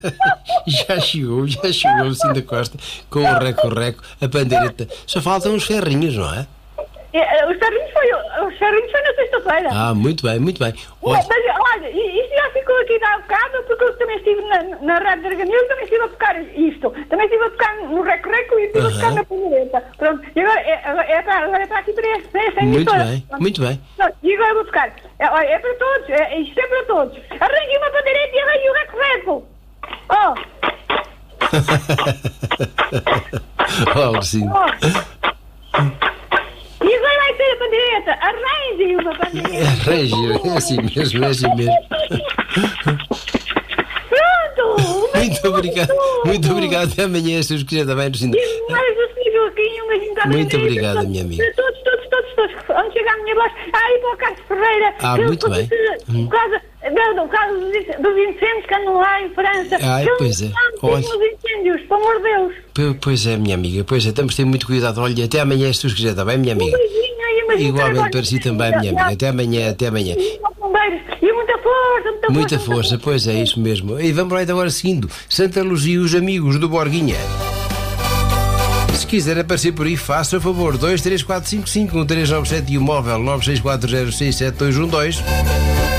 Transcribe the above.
Já chegou o Sim da Costa com o reco-reco, a pandeireta. Só faltam os ferrinhos, não é? Os ferrinhos foi na sexta-feira. Ah, muito bem, muito bem. Mas olha, isto já ficou aqui há bocado, porque eu também estive na Rádio Draganeiro, também estive a tocar isto. Também estive a tocar no reco-reco e estive a tocar na pandeireta. Pronto, e agora é para aqui para esta Muito emissora. bem, muito bem. Pronto, e agora eu vou tocar. Olha, é para todos, isto é para todos. Arranjei uma pandeireta e arranjei o reco-reco. Oh, Lucinda. E agora vai ser a pandeireta. Arranje uma pandeireta. Arranje, é assim mesmo, é assim mesmo. Pronto. Muito obrigado. Até amanhã, se os quiser também, Lucinda. Muito obrigada, minha amiga. Todos. Onde chega a minha voz, aí para o Carlos Ferreira. Muito bem. Por causa dos incêndios que andam lá em França. Pois é. Olha, os incêndios, pelo amor de Deus. Pois é, minha amiga. Pois é, temos de ter muito cuidado. Olha, até amanhã, se os quiser também, minha amiga. Um beijinho aí, Igualmente para si também, minha amiga. Até amanhã. E muita força. Muita força, pois é, isso mesmo. E vamos lá agora seguindo. Santa Luzia e os amigos do Borguinha. Se quiser aparecer por aí, faça o favor. 23455 1397 e o móvel 964067212.